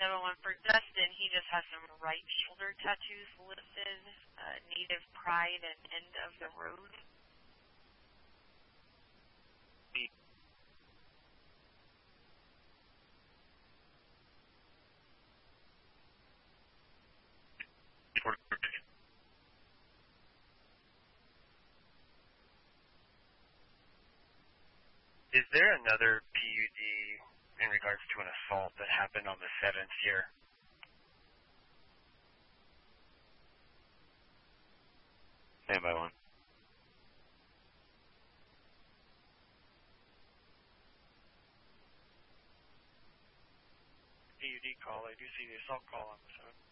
Another one for Dustin. He just has some right shoulder tattoos listed. Native Pride and End of the Road. Is there another PUD in regards to an assault that happened on the 7th here? Standby 1. PUD call. I do see the assault call on the 7th.